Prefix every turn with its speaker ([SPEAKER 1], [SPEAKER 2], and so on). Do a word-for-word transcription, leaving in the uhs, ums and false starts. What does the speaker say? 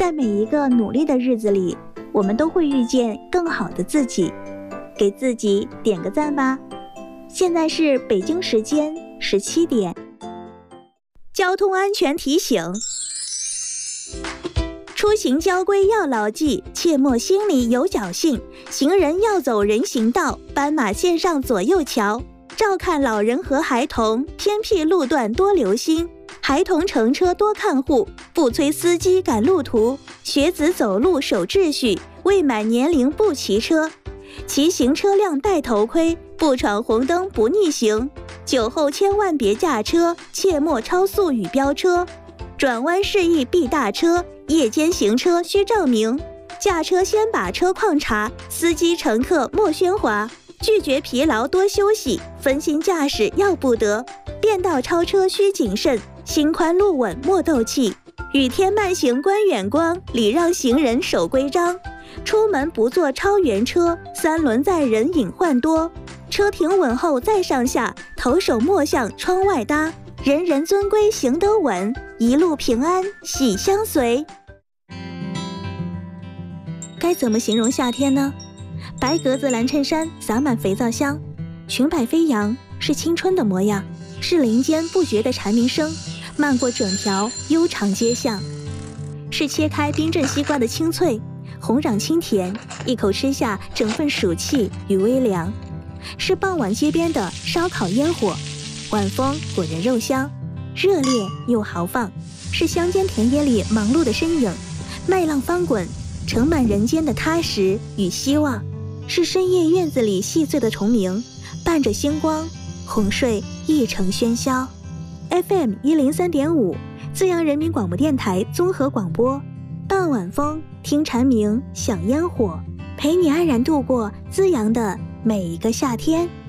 [SPEAKER 1] 在每一个努力的日子里，我们都会遇见更好的自己，给自己点个赞吧。现在是北京时间十七点。交通安全提醒：出行交规要牢记，切莫心里有侥幸。行人要走人行道，斑马线上左右瞧。照看老人和孩童，偏僻路段多留心。孩童乘车多看护，不催司机赶路途。学子走路守秩序，未满年龄不骑车。骑行车辆戴头盔，不闯红灯不逆行。酒后千万别驾车，切莫超速与飙车。转弯示意避大车，夜间行车需照明。驾车先把车况查，司机乘客莫喧哗。拒绝疲劳多休息，分心驾驶要不得。变道超车需谨慎，心宽路稳莫斗气。雨天慢行观远光，礼让行人守规章。出门不坐超员车，三轮载人隐患多。车停稳后再上下，头手莫向窗外搭。人人遵规行得稳，一路平安喜相随。该怎么形容夏天呢？白格子蓝衬衫洒满肥皂香，裙摆飞扬，是青春的模样，是林间不绝的蝉鸣声，漫过整条悠长街巷。是切开冰镇西瓜的清脆，红壤清甜，一口吃下整份暑气与微凉。是傍晚街边的烧烤烟火，晚风裹人肉香，热烈又豪放。是乡间田野里忙碌的身影，麦浪翻滚，盛满人间的踏实与希望。是深夜院子里细碎的虫鸣，伴着星光，哄睡一城喧嚣。 F M 一零三点五，资阳人民广播电台综合广播。傍晚风，听蝉鸣，享烟火，陪你安然度过资阳的每一个夏天。